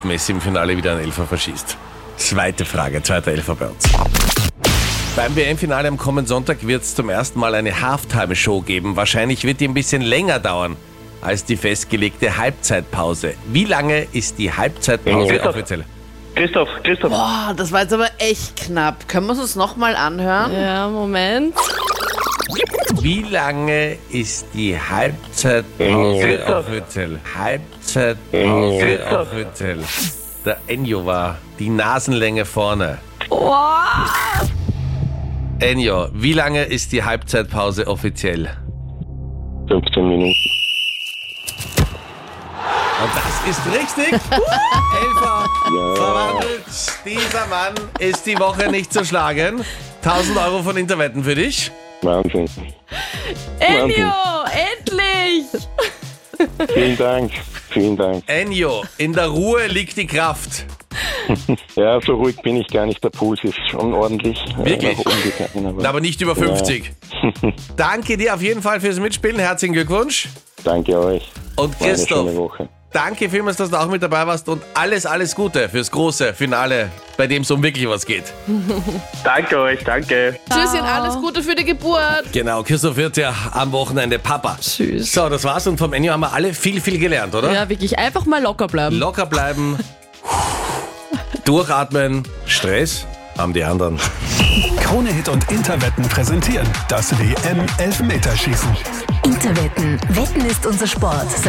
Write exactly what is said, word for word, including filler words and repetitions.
Messi im Finale wieder einen Elfer verschießt. Zweite Frage, zweiter Elfer bei uns. Beim W M-Finale am kommenden Sonntag wird es zum ersten Mal eine Halftime-Show geben. Wahrscheinlich wird die ein bisschen länger dauern als die festgelegte Halbzeitpause. Wie lange ist die Halbzeitpause Christoph. offiziell? Christoph, Christoph. Boah, das war jetzt aber echt knapp. Können wir es uns nochmal anhören? Ja, Moment. Wie lange ist die Halbzeitpause Christoph. offiziell? Halbzeitpause Christoph. offiziell. Der Enjo war die Nasenlänge vorne. Enjo, wie lange ist die Halbzeitpause offiziell? fünfzehn Minuten. Und das ist richtig. Elfer Ja. verwandelt. Dieser Mann ist die Woche nicht zu schlagen. tausend Euro von Interwetten für dich. Wahnsinn. Enjo, endlich! Vielen Dank. Vielen Dank. Enjo, in der Ruhe liegt die Kraft. Ja, so ruhig bin ich gar nicht. Der Puls ist schon ordentlich. äh, Wirklich? nach oben gegangen, aber Aber nicht über fünfzig. Danke dir auf jeden Fall fürs Mitspielen. Herzlichen Glückwunsch. Danke euch. Und War eine Christoph, schöne Woche. danke vielmals, dass du auch mit dabei warst. Und alles, alles Gute fürs große Finale, bei dem es um wirklich was geht. Danke euch, danke. Tschüsschen, alles Gute für die Geburt. Genau, Christoph wird ja am Wochenende Papa. Tschüss. So, das war's. Und vom Enjo haben wir alle viel, viel gelernt, oder? Ja, wirklich, einfach mal locker bleiben. Locker bleiben, durchatmen, Stress haben die anderen. Krone-Hit und Interwetten präsentieren das W M-Elfmeterschießen. Interwetten. Wetten ist unser Sport. Seit